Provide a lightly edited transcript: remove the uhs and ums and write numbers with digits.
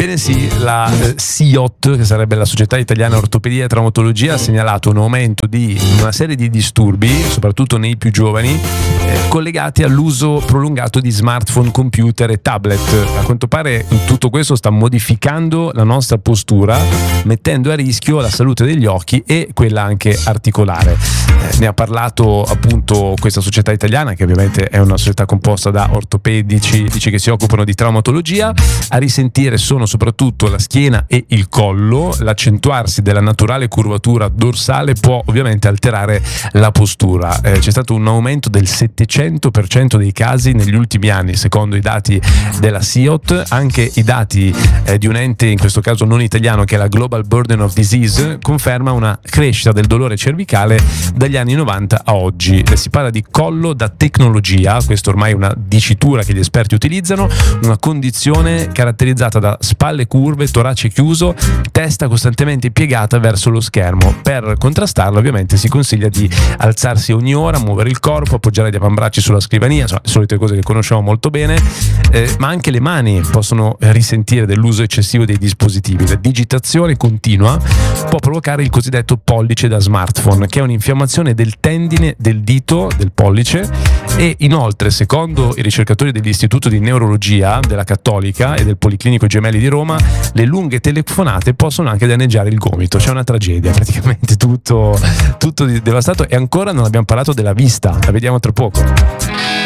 Ebbene sì, la SIOT, che sarebbe la Società Italiana Ortopedia e Traumatologia, ha segnalato un aumento di una serie di disturbi, soprattutto nei più giovani, collegati all'uso prolungato di smartphone, computer e tablet. A quanto pare tutto questo sta modificando la nostra postura, mettendo a rischio la salute degli occhi e quella anche articolare. Ne ha parlato appunto questa società italiana, che ovviamente è una società composta da ortopedici che si occupano di traumatologia. A risentire sono soprattutto la schiena e il collo. L'accentuarsi della naturale curvatura dorsale può ovviamente alterare la postura. C'è stato un aumento del 700% dei casi negli ultimi anni, secondo i dati della SIOT. Anche i dati di un ente, in questo caso non italiano, che è la Global Burden of Disease, conferma una crescita del dolore cervicale dagli anni 90 a oggi. Si parla di collo da tecnologia, questo ormai è una dicitura che gli esperti utilizzano, una condizione caratterizzata da spalle curve, torace chiuso, testa costantemente piegata verso lo schermo. Per contrastarlo ovviamente si consiglia di alzarsi ogni ora, muovere il corpo, appoggiare gli avambracci sulla scrivania, insomma, le solite cose che conosciamo molto bene, ma anche le mani possono risentire dell'uso eccessivo dei dispositivi. La digitazione continua può provocare il cosiddetto pollice da smartphone, che è un'infiammazione del tendine del dito del pollice, e inoltre, secondo i ricercatori dell'Istituto di Neurologia della Cattolica e del Policlinico Gemelli di Roma, le lunghe telefonate possono anche danneggiare il gomito. C'è una tragedia, praticamente tutto devastato. E ancora non abbiamo parlato della vista, la vediamo tra poco.